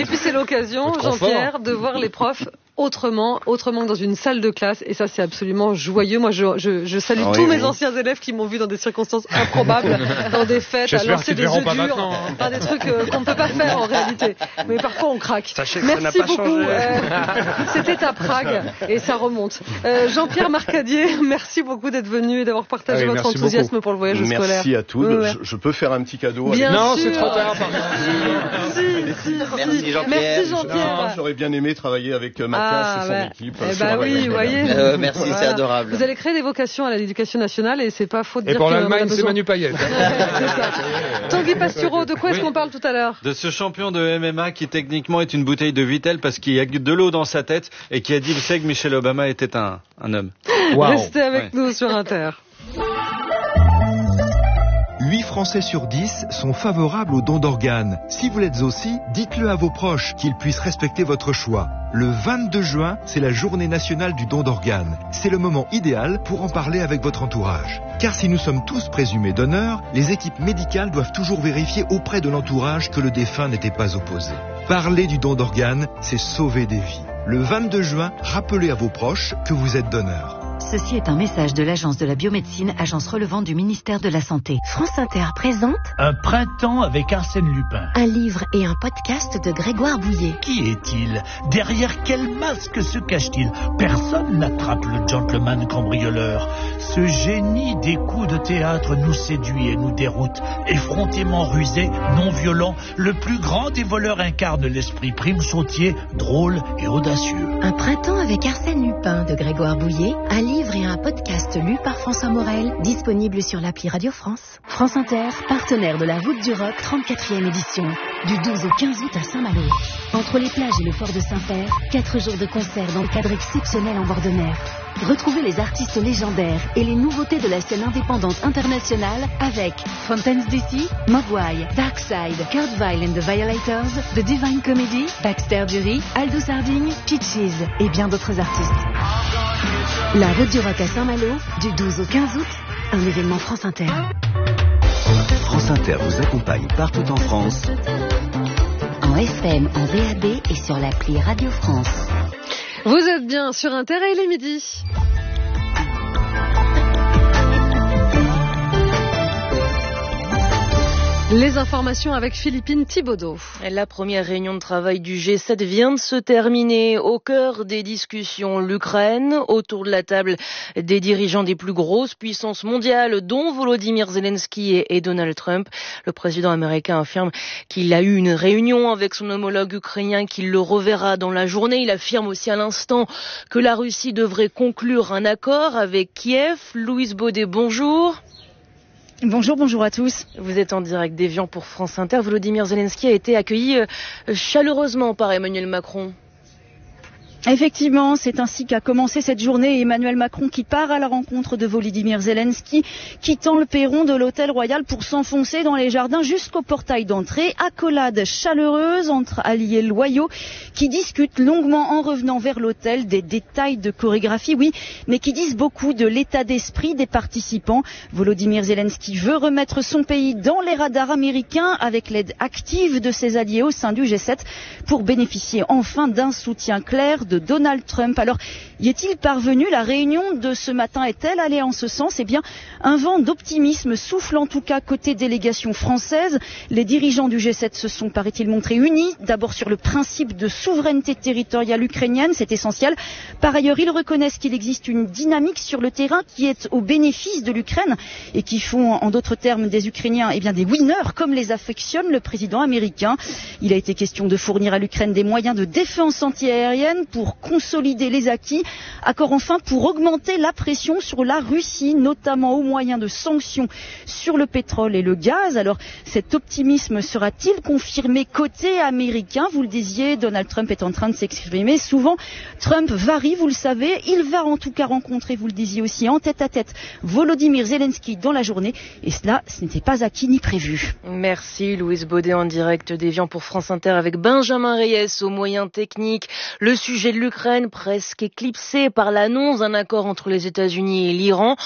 Et puis c'est l'occasion, Jean-Pierre, de voir les profs autrement que dans une salle de classe, et ça c'est absolument joyeux. Moi je salue tous mes anciens élèves qui m'ont vu dans des circonstances improbables, dans des fêtes, à lancer des œufs durs, des trucs qu'on ne peut pas faire en réalité, mais parfois on craque. Merci beaucoup. C'était à Prague et ça remonte. Jean-Pierre Marcadier, merci beaucoup d'être venu et d'avoir partagé votre enthousiasme pour le voyage scolaire. Merci à tous. Je peux faire un petit cadeau? Non, c'est trop tard. Merci Jean-Pierre. J'aurais bien aimé travailler avec Mathias et son équipe. Oui, vous voyez. Merci, c'est adorable. Vous allez créer des vocations à l'Éducation nationale et c'est pas faute de dire que... Et pour l'Allemagne, c'est Manu Payet. Tanguy Pastureau, de quoi est-ce qu'on parle tout à l'heure? De ce champion de MMA qui techniquement est une bouteille de Vittel parce qu'il y a de l'eau dans sa tête et qui a dit que Michel Obama était un homme. Wow. Restez avec nous sur Inter. 8 Français sur 10 sont favorables au don d'organes. Si vous l'êtes aussi, dites-le à vos proches, qu'ils puissent respecter votre choix. Le 22 juin, c'est la journée nationale du don d'organes. C'est le moment idéal pour en parler avec votre entourage. Car si nous sommes tous présumés donneurs, les équipes médicales doivent toujours vérifier auprès de l'entourage que le défunt n'était pas opposé. Parler du don d'organes, c'est sauver des vies. Le 22 juin, rappelez à vos proches que vous êtes donneur. Ceci est un message de l'Agence de la biomédecine, agence relevant du ministère de la Santé. France Inter présente Un printemps avec Arsène Lupin. Un livre et un podcast de Grégoire Bouillet. Qui est-il? Derrière quel masque se cache-t-il? Personne n'attrape le gentleman cambrioleur. Ce génie des coups de théâtre nous séduit et nous déroute. Effrontément rusé, non violent, le plus grand des voleurs incarne l'esprit Prime Sautier, drôle et audacieux. Un printemps avec Arsène Lupin de Grégoire Bouillet. Un livre et un podcast lu par François Morel, disponible sur l'appli Radio France. France Inter, partenaire de la Route du Rock, 34e édition. Du 12 au 15 août à Saint-Malo. Entre les plages et le port de Saint-Père, 4 jours de concert dans le cadre exceptionnel en bord de mer. Retrouvez les artistes légendaires et les nouveautés de la scène indépendante internationale avec Fountains DC, Mogwai, Darkside, Kurt Vile and the Violators, The Divine Comedy, Baxter Dury, Aldous Harding, Peaches et bien d'autres artistes. La Route du Rock à Saint-Malo, du 12 au 15 août, un événement France Inter. France Inter vous accompagne partout en France. En FM, en DAB et sur l'appli Radio France. Vous êtes bien sur Inter et il est midi. Les informations avec Philippine Thibaudot. La première réunion de travail du G7 vient de se terminer. Au cœur des discussions, l'Ukraine, autour de la table des dirigeants des plus grosses puissances mondiales, dont Volodymyr Zelensky et Donald Trump. Le président américain affirme qu'il a eu une réunion avec son homologue ukrainien, qu'il le reverra dans la journée. Il affirme aussi à l'instant que la Russie devrait conclure un accord avec Kiev. Louise Baudet, bonjour. Bonjour à tous. Vous êtes en direct d'Évian pour France Inter. Volodymyr Zelensky a été accueilli chaleureusement par Emmanuel Macron. Effectivement, c'est ainsi qu'a commencé cette journée. Emmanuel Macron qui part à la rencontre de Volodymyr Zelensky, quittant le perron de l'hôtel Royal pour s'enfoncer dans les jardins jusqu'au portail d'entrée. Accolade chaleureuse entre alliés loyaux qui discutent longuement en revenant vers l'hôtel des détails de chorégraphie, oui, mais qui disent beaucoup de l'état d'esprit des participants. Volodymyr Zelensky veut remettre son pays dans les radars américains avec l'aide active de ses alliés au sein du G7 pour bénéficier enfin d'un soutien clair de Donald Trump. Alors, y est-il parvenu? La réunion de ce matin est-elle allée en ce sens? Eh bien, un vent d'optimisme souffle en tout cas côté délégation française. Les dirigeants du G7 se sont, paraît-il, montrés unis. D'abord sur le principe de souveraineté territoriale ukrainienne, c'est essentiel. Par ailleurs, ils reconnaissent qu'il existe une dynamique sur le terrain qui est au bénéfice de l'Ukraine et qui font, en d'autres termes, des Ukrainiens, eh bien, des winners, comme les affectionne le président américain. Il a été question de fournir à l'Ukraine des moyens de défense antiaérienne pour consolider les acquis. Accord enfin pour augmenter la pression sur la Russie, notamment au moyen de sanctions sur le pétrole et le gaz. Alors, cet optimisme sera-t-il confirmé côté américain? Vous le disiez, Donald Trump est en train de s'exprimer. Souvent, Trump varie, vous le savez. Il va en tout cas rencontrer, vous le disiez aussi, en tête-à-tête Volodymyr Zelensky dans la journée. Et cela, ce n'était pas acquis ni prévu. Merci Louise Baudet en direct d'Évian pour France Inter avec Benjamin Reyes aux moyens techniques. Le sujet de l'Ukraine presque éclipsé par l'annonce d'un accord entre les États-Unis et l'Iran.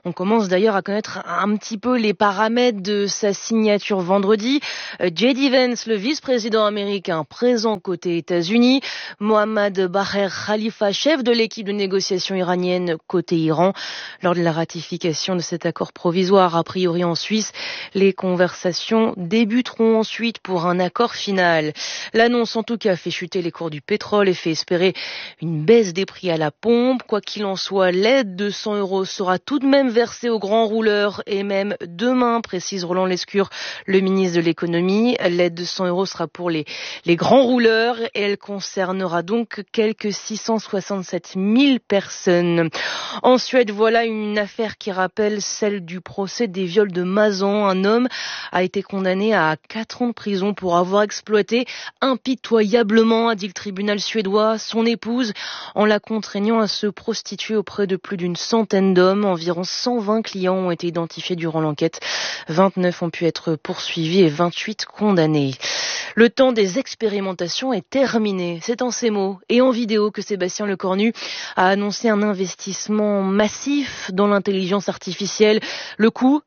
On commence d'ailleurs à connaître un petit peu les paramètres de sa signature vendredi. J.D. Vance, le vice-président américain présent côté États-Unis, Mohammad Baher Khalifa, chef de l'équipe de négociation iranienne côté Iran. Lors de la ratification de cet accord provisoire, a priori en Suisse, les conversations débuteront ensuite pour un accord final. L'annonce en tout cas fait chuter les cours du pétrole et fait espérer une baisse des prix à la pompe. Quoi qu'il en soit, l'aide de 100 € sera tout de même versée aux grands rouleurs et même demain, précise Roland Lescure, le ministre de l'économie. L'aide de 100 € sera pour les grands rouleurs et elle concernera donc quelques 667 000 personnes. En Suède, voilà une affaire qui rappelle celle du procès des viols de Mazan. Un homme a été condamné à 4 ans de prison pour avoir exploité impitoyablement, a dit le tribunal suédois, son épouse en la contraignant à se prostituer auprès de plus d'une centaine d'hommes. Environ 120 clients ont été identifiés durant l'enquête. 29 ont pu être poursuivis et 28 condamnés. Le temps des expérimentations est terminé. C'est en ces mots et en vidéo que Sébastien Lecornu a annoncé un investissement massif dans l'intelligence artificielle. Le coût,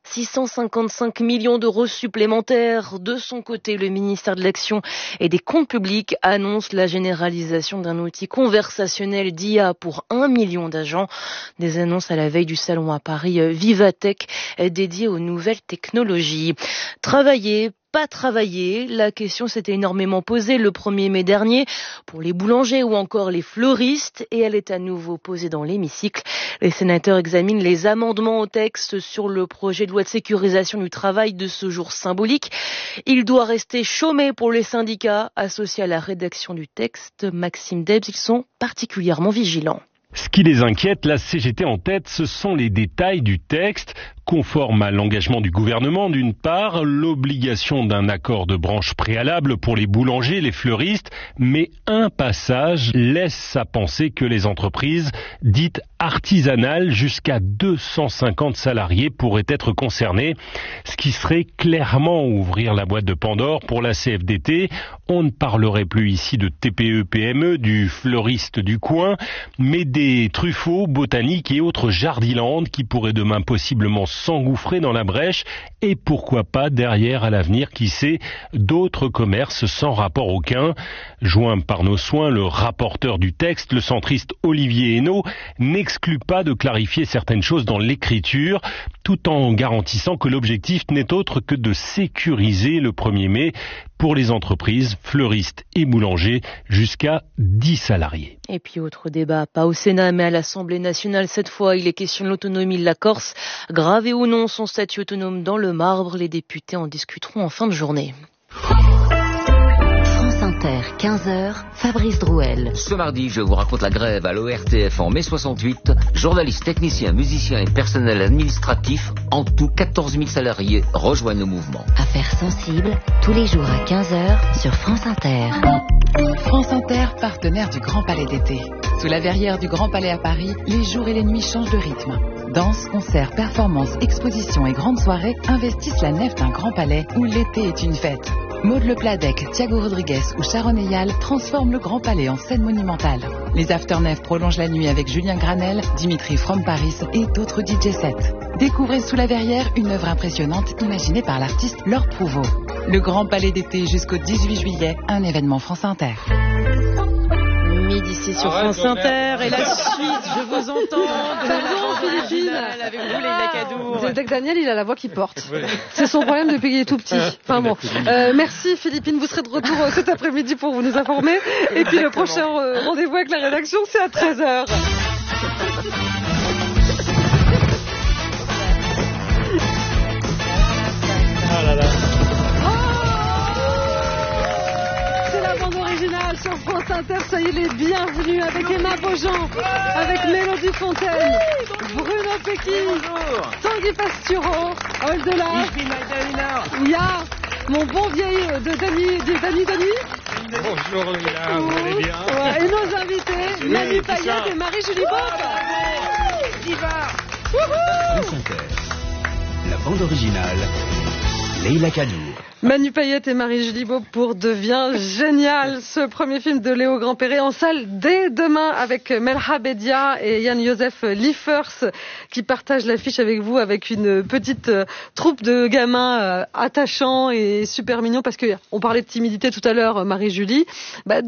655 millions d'euros supplémentaires. De son côté, le ministère de l'Action et des Comptes publics annonce la généralisation d'un outil conversationnel d'IA pour 1 million d'agents. Des annonces à la veille du salon à Paris Vivatech dédié aux nouvelles technologies. Travailler, pas travailler, la question s'était énormément posée le 1er mai dernier pour les boulangers ou encore les fleuristes et elle est à nouveau posée dans l'hémicycle. Les sénateurs examinent les amendements au texte sur le projet de loi de sécurisation du travail de ce jour symbolique. Il doit rester chômé pour les syndicats associés à la rédaction du texte. Maxime Debs, ils sont particulièrement vigilants. Ce qui les inquiète, la CGT en tête, ce sont les détails du texte. Conforme à l'engagement du gouvernement, d'une part, l'obligation d'un accord de branche préalable pour les boulangers, les fleuristes, mais un passage laisse à penser que les entreprises dites artisanales jusqu'à 250 salariés pourraient être concernées, ce qui serait clairement ouvrir la boîte de Pandore pour la CFDT. On ne parlerait plus ici de TPE-PME, du fleuriste du coin, mais des Truffaut, Botanique et autres Jardiland qui pourraient demain possiblement s'engouffrer dans la brèche et pourquoi pas derrière à l'avenir, qui sait, d'autres commerces sans rapport aucun. Joint par nos soins, le rapporteur du texte, le centriste Olivier Henno, n'exclut pas de clarifier certaines choses dans l'écriture, tout en garantissant que l'objectif n'est autre que de sécuriser le 1er mai pour les entreprises, fleuristes et boulangers jusqu'à 10 salariés. Et puis autre débat, pas au Sénat mais à l'Assemblée nationale cette fois, il est question de l'autonomie de la Corse. Graver ou non son statut autonome dans le marbre, les députés en discuteront en fin de journée. France Inter, 15h, Fabrice Drouel. Ce mardi, je vous raconte la grève à l'ORTF en mai 68. Journalistes, techniciens, musiciens et personnel administratif, en tout 14 000 salariés, rejoignent le mouvement. Affaires sensibles, tous les jours à 15h sur France Inter. France Inter, partenaire du Grand Palais d'été. Sous la verrière du Grand Palais à Paris, les jours et les nuits changent de rythme. Danse, concerts, performances, expositions et grandes soirées investissent la nef d'un Grand Palais où l'été est une fête. Maud Le Pladec, Thiago Rodriguez ou Sharon Eyal transforment le Grand Palais en scène monumentale. Les Afternef prolongent la nuit avec Julien Granel, Dimitri From Paris et d'autres DJ sets. Découvrez Sous la verrière une œuvre impressionnante imaginée par l'artiste Laure Prouveau. Le Grand Palais d'été jusqu'au 18 juillet, un événement France Inter. Midi, c'est sur France Inter et la suite, je vous entends. Pardon, Philippine. Avec vous, Leïla Kadour. Dès que Daniel, il a la voix qui porte. Oui. C'est son problème depuis qu'il est tout petit. Enfin bon. Merci Philippine, vous serez de retour cet après-midi pour vous nous informer. Et puis le prochain rendez-vous avec la rédaction, c'est à 13h. Ah là là. Sur France Inter, soyez les bienvenus avec Emma Beaujean, avec Mélodie Fontaine, Bruno Pecky, Tanguy Pastureau, Oldelaf, il y a mon bon vieil de Dany. Bonjour Lila, vous allez bien? Ouais, et nos invités, Manu Payette et Marie-Julie Bopp. France Inter, la bande originale Leïla Kanour. Manu Payette et Marie-Julie Beau pour Devient Génial, ce premier film de Léo Grandperret en salle dès demain avec Melha Bedia et Yann-Joseph Liefers qui partagent l'affiche avec vous avec une petite troupe de gamins attachants et super mignons parce qu'on parlait de timidité tout à l'heure, Marie-Julie.